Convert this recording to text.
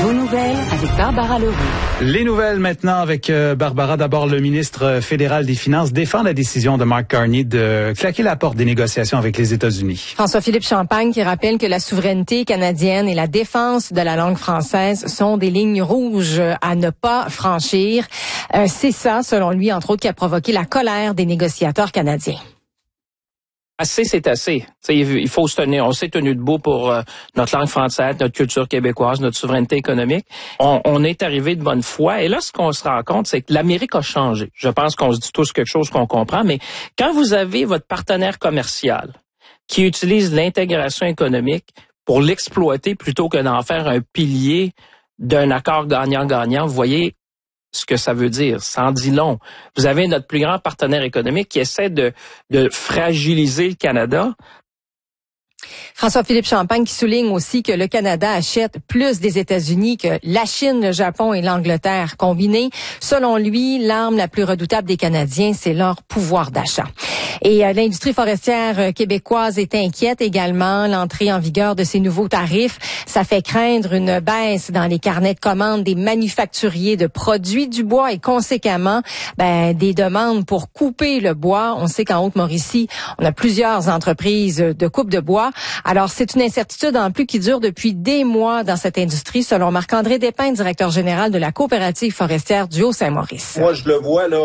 Vos nouvelles avec Barbara Leroux. Les nouvelles maintenant avec Barbara. D'abord, le ministre fédéral des Finances défend la décision de Mark Carney de claquer la porte des négociations avec les États-Unis. François-Philippe Champagne qui rappelle que la souveraineté canadienne et la défense de la langue française sont des lignes rouges à ne pas franchir. C'est ça, selon lui, entre autres, qui a provoqué la colère des négociateurs canadiens. Assez, c'est assez. T'sais, il faut se tenir. On s'est tenu debout pour notre langue française, notre culture québécoise, notre souveraineté économique. On est arrivé de bonne foi. Et là, ce qu'on se rend compte, c'est que l'Amérique a changé. Je pense qu'on se dit tous quelque chose qu'on comprend, mais quand vous avez votre partenaire commercial qui utilise l'intégration économique pour l'exploiter plutôt que d'en faire un pilier d'un accord gagnant-gagnant, vous voyez ce que ça veut dire. Ça en dit long. Vous avez notre plus grand partenaire économique qui essaie de fragiliser le Canada. François-Philippe Champagne qui souligne aussi que le Canada achète plus des États-Unis que la Chine, le Japon et l'Angleterre combinés. Selon lui, l'arme la plus redoutable des Canadiens, c'est leur pouvoir d'achat. Et l'industrie forestière québécoise est inquiète également. L'entrée en vigueur de ces nouveaux tarifs, ça fait craindre une baisse dans les carnets de commandes des manufacturiers de produits du bois et conséquemment des demandes pour couper le bois. On sait qu'en Haute-Mauricie, on a plusieurs entreprises de coupe de bois. Alors, c'est une incertitude en plus qui dure depuis des mois dans cette industrie, selon Marc-André Despins, directeur général de la coopérative forestière du Haut-Saint-Maurice. Moi, je le vois là.